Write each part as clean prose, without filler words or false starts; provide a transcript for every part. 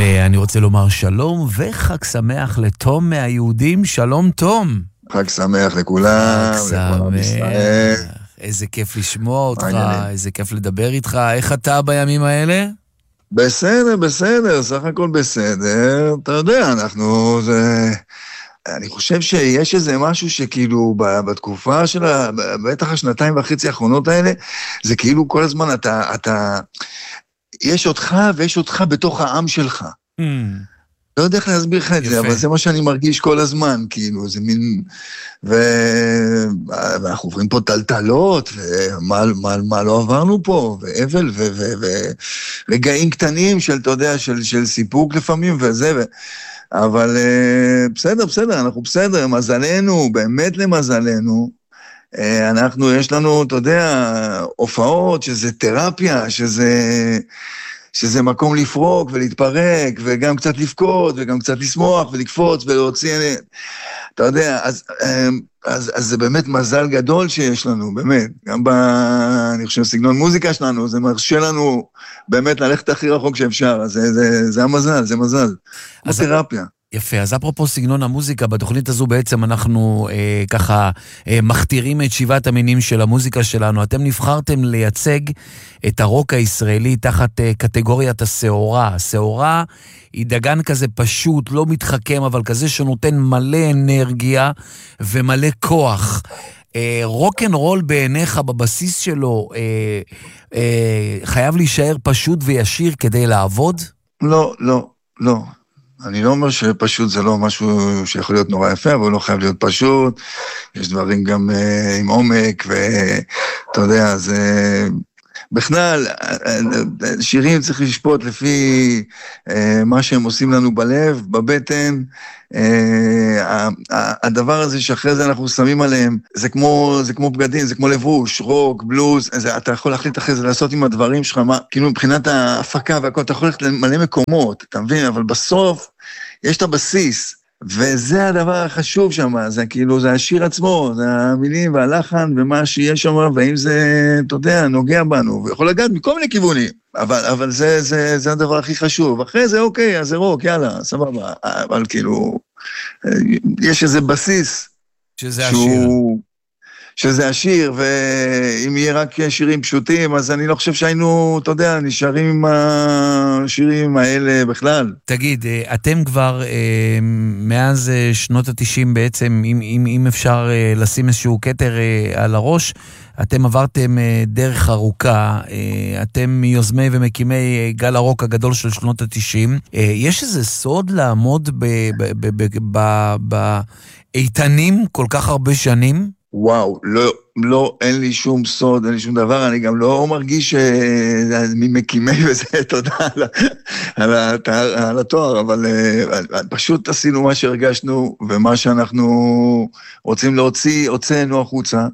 ואני רוצה לומר שלום וחג שמח לתום מהיהודים. שלום תום. חג שמח לכולם, לכולם ישראל. איזה כיף לשמוע אותך, איזה כיף לדבר איתך. איך אתה בימים האלה? בסדר, סך הכל בסדר. אתה יודע, אני חושב שיש איזה משהו שכאילו בתקופה של בטח השנתיים וחצי האחרונות האלה, זה כאילו כל הזמן יש אותך ויש אותך בתוך העם שלך. לא יודע איך להסביר לך את זה, אבל זה מה שאני מרגיש כל הזמן, כאילו, זה מין, ואנחנו עוברים פה טלטלות, ומה לא עברנו פה, ואבל, ורגעים קטנים של, אתה יודע, של סיפוק לפעמים, וזה, אבל בסדר, אנחנו בסדר, מזלנו, באמת למזלנו, יש לנו, אתה יודע, הופעות, שזה תרפיה, שזה מקום לפרוק ולהתפרק, וגם קצת לבכות, וגם קצת לשמוח ולקפוץ ולהוציא, אתה יודע, אז זה באמת מזל גדול שיש לנו, באמת, גם אני חושב, סגנון מוזיקה שלנו, זה מרשה לנו באמת ללכת הכי רחוק שאפשר, אז זה המזל, זה מזל, כמו תרפיה. יפה, אז אפרופו סגנון המוזיקה, בתוכנית הזו בעצם אנחנו ככה מכתירים את שבעת המינים של המוזיקה שלנו. אתם נבחרתם לייצג את הרוק הישראלי תחת קטגוריית הסעורה. הסעורה היא דגן כזה פשוט, לא מתחכם, אבל כזה שנותן מלא אנרגיה ומלא כוח. רוק אנד רול בעיניך בבסיס שלו חייב להישאר פשוט וישיר כדי לעבוד? לא. אני לא אומר שפשוט זה לא משהו שיכול להיות נורא יפה, אבל הוא לא חייב להיות פשוט. יש דברים גם עם עומק, ואתה יודע, זה בכלל, שירים צריך לשפוט לפי מה שהם עושים לנו בלב, בבטן. הדבר הזה שאחרי זה אנחנו שמים עליהם, זה כמו בגדים, זה כמו לבוש, רוק, בלוז, אתה יכול להחליט אחרי זה לעשות עם הדברים שלך, כאילו מבחינת ההפקה והכל, אתה יכול ללכת למלא מקומות, אתה מבין? אבל בסוף יש את הבסיס, וזה הדבר החשוב שם, זה כאילו, זה השיר עצמו, זה המילים והלחן ומה שיש שם, והאם זה, אתה יודע, נוגע בנו, ויכול לגעת מכל מיני כיוונים, אבל זה הדבר הכי חשוב. אחרי זה אוקיי, אז זה רוק, יאללה, סבבה, אבל כאילו, יש איזה בסיס, שזה השיר, ואם יהיה רק שירים פשוטים, אז אני לא חושב שהיינו, אתה יודע, נשארים עם השירים האלה בכלל. תגיד, אתם כבר מאז שנות ה-90 בעצם, אם אפשר לשים איזשהו כתר על הראש, אתם עברתם דרך ארוכה, אתם מיוזמי ומקימי גל הרוק הגדול של שנות ה-90. יש איזה סוד לעמוד באיתנים כל כך הרבה שנים? וואו, לא, אין לי שום סוד, אין לי שום דבר, אני גם לא מרגיש ממקימי וזה, תודה על התואר, אבל פשוט עשינו מה שהרגשנו, ומה שאנחנו רוצים להוציא, הוצאנו החוצה.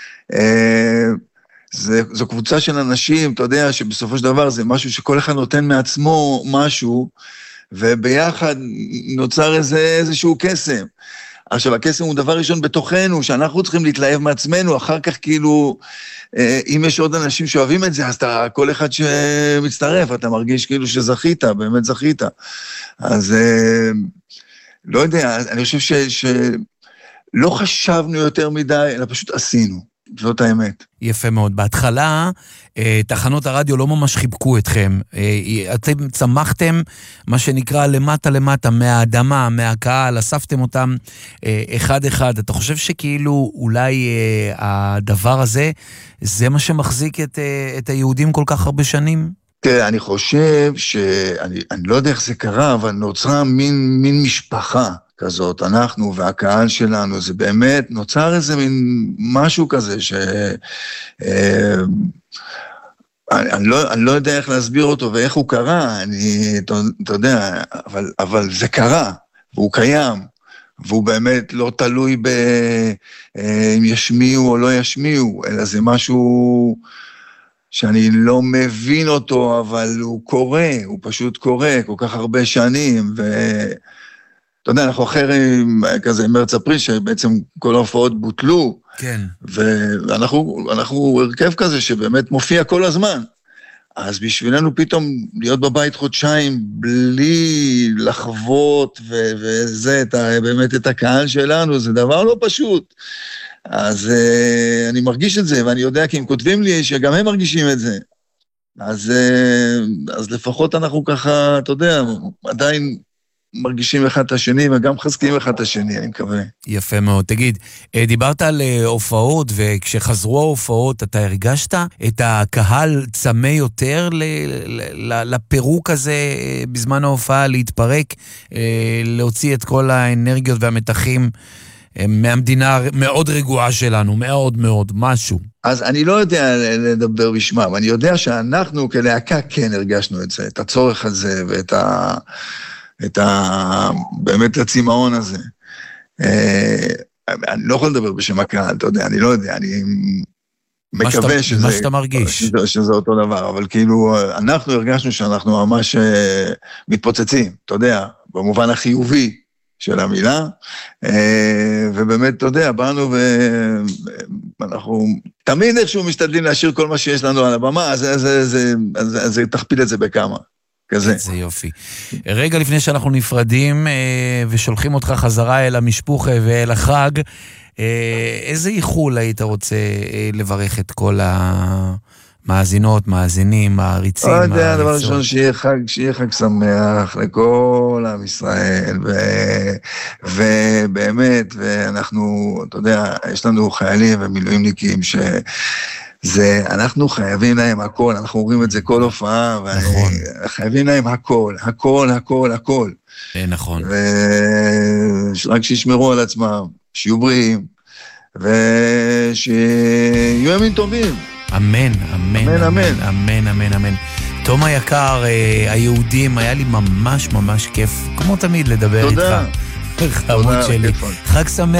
זו קבוצה של אנשים, אתה יודע, שבסופו של דבר זה משהו שכל אחד נותן מעצמו משהו, וביחד נוצר איזשהו קסם. עכשיו, הקסם הוא דבר ראשון בתוכנו, שאנחנו צריכים להתלהב מעצמנו, אחר כך כאילו, אם יש עוד אנשים שאוהבים את זה, אז כל אחד שמצטרף, אתה מרגיש כאילו שזכית, באמת זכית. אז לא יודע, אני חושב שלא חשבנו יותר מדי, אלא פשוט עשינו. זאת האמת. יפה מאוד. בהתחלה, תחנות הרדיו לא ממש חיבקו אתכם. אתם צמחתם, מה שנקרא, למטה, מהאדמה, מהקהל, אספתם אותם אחד. אתה חושב שכאילו אולי הדבר הזה, זה מה שמחזיק את היהודים כל כך הרבה שנים? תראה, אני חושב אני לא יודע איך זה קרה, אבל נוצרה מין משפחה. כזאת, אנחנו והקהל שלנו, זה באמת נוצר איזה מין משהו כזה אני לא יודע איך להסביר אותו ואיך הוא קרה, אתה יודע, אבל זה קרה, והוא קיים, והוא באמת לא תלוי אם ישמיעו או לא ישמיעו, אלא זה משהו שאני לא מבין אותו, אבל הוא קורה, הוא פשוט קורה כל כך הרבה שנים, אתה יודע, אנחנו אחרים, כזה מרץ אפריל, שבעצם כל ההופעות בוטלו, כן. ואנחנו הרכב כזה שבאמת מופיע כל הזמן, אז בשבילנו פתאום להיות בבית חודשיים בלי לחוות וזה, באמת את הקהל שלנו, זה דבר לא פשוט. אז אני מרגיש את זה, ואני יודע כי הם כותבים לי שגם הם מרגישים את זה. אז לפחות אנחנו ככה, אתה יודע, עדיין מרגישים אחד את השני, וגם חזקים אחד את השני, אני מקווה. יפה מאוד. תגיד, דיברת על הופעות, וכשחזרו ההופעות, אתה הרגשת את הקהל צמא יותר לפירוק הזה בזמן ההופעה, להתפרק, להוציא את כל האנרגיות והמתחים מהמדינה מאוד רגועה שלנו, מאוד מאוד, משהו. אז אני לא יודע לדבר בשמם, אני יודע שאנחנו כלהקה כן הרגשנו את זה, את הצורך הזה ואת באמת הצמאון הזה. אני לא יכול לדבר בשם הקהל, אתה יודע, אני לא יודע, אני מקווה שזה... מה שאתה מרגיש. שזה אותו דבר, אבל כאילו, אנחנו הרגשנו שאנחנו ממש מתפוצצים, אתה יודע, במובן החיובי של המילה, ובאמת, אתה יודע, באנו ואנחנו תמיד איכשהו משתדלים להשאיר כל מה שיש לנו על הבמה, אז תכפיל את זה בכמה. כזה. זה יופי. רגע לפני שאנחנו נפרדים ושולחים אותך חזרה אל המשפחה ואל החג, איזה איחול היית רוצה לברך את כל המאזינות, מאזינים, מעריצים? לא יודע, דבר ראשון, שיהיה חג שמח לכל עם ישראל, ובאמת, ואנחנו, אתה יודע, יש לנו חיילים ומילואימניקים אנחנו חייבים להם הכל, אנחנו אומרים את זה כל הופעה, נכון. חייבים להם הכל, הכל, הכל, הכל. נכון. רק שישמרו על עצמם, שיהיו בריאים, ושיהיו ימים טובים. אמן, אמן, אמן, אמן, אמן, אמן, אמן. תום היקר, היהודים, היה לי ממש ממש כיף, כמו תמיד לדבר איתך. תודה. חמוד שלי. חג שמח.